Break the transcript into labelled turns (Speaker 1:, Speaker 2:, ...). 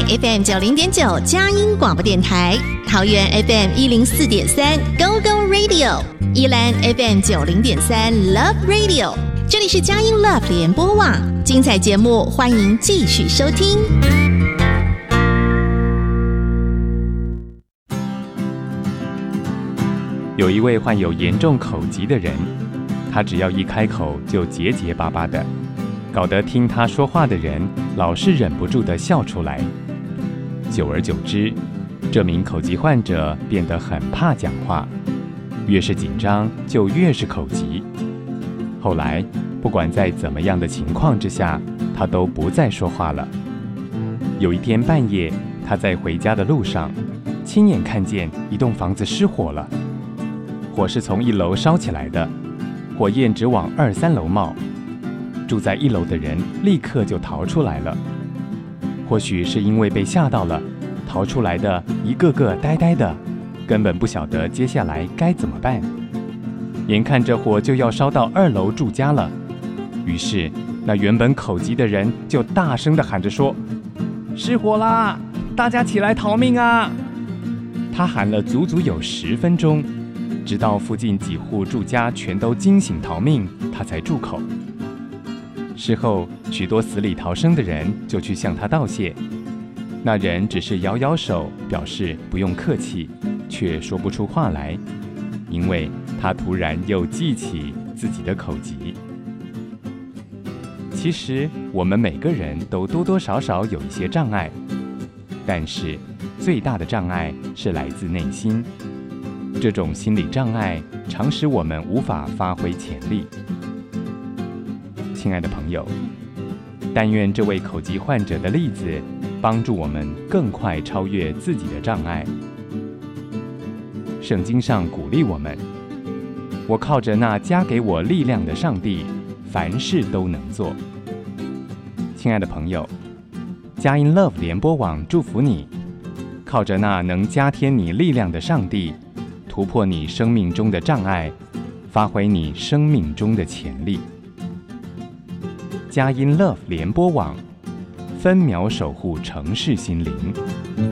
Speaker 1: FM90.9佳音广播电台，桃园 FM104.3 Go Go Radio， 宜兰 FM90.3 Love Radio。这里是佳音 Love 联播网，精彩节目欢迎继续收听。
Speaker 2: 有一位患有严重口疾的人，他只要一开口就结结巴巴的，搞得听他说话的人老是忍不住地笑出来。久而久之，这名口疾患者变得很怕讲话，越是紧张就越是口疾。后来，不管在怎么样的情况之下，他都不再说话了。有一天半夜，他在回家的路上，亲眼看见一栋房子失火了。火是从1楼烧起来的，火焰直往2、3楼冒。住在1楼的人立刻就逃出来了。或许是因为被吓到了，逃出来的一个个呆呆的，根本不晓得接下来该怎么办。眼看着火就要烧到2楼住家了，于是那原本口疾的人就大声地喊着说：“失火啦！大家起来逃命啊！”他喊了足足有10分钟，直到附近几户住家全都惊醒逃命，他才住口。事后，许多死里逃生的人就去向他道谢，那人只是摇摇手，表示不用客气，却说不出话来，因为他突然又记起自己的口疾。其实，我们每个人都多多少少有一些障碍，但是最大的障碍是来自内心。这种心理障碍常使我们无法发挥潜力。亲爱的朋友，但愿这位口疾患者的例子帮助我们更快超越自己的障碍。圣经上鼓励我们：“我靠着那加给我力量的上帝，凡事都能做。”亲爱的朋友，佳音 Love 联播网祝福你，靠着那能加添你力量的上帝，突破你生命中的障碍，发挥你生命中的潜力。佳音 Love 联播网，分秒守护城市心灵。